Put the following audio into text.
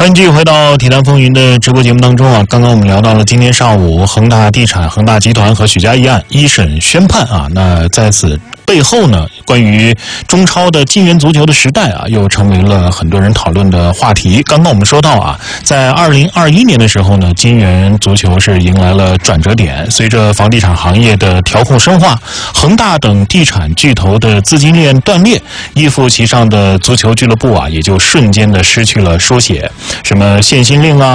欢迎继续回到体坛风云的直播节目当中啊！刚刚我们聊到了今天上午恒大地产、恒大集团和许家印案一审宣判啊，那在此背后呢，关于中超的金元足球的时代啊，又成为了很多人讨论的话题。刚刚我们说到啊，在2021年的时候呢，金元足球是迎来了转折点。随着房地产行业的调控深化，恒大等地产巨头的资金链断裂，依附其上的足球俱乐部啊，也就瞬间的失去了书写，什么限薪令啊。